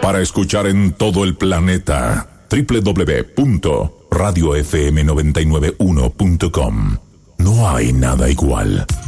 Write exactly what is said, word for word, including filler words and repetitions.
Para escuchar en todo el planeta, doble u doble u doble u punto radio f m noventa y nueve uno punto com. No hay nada igual.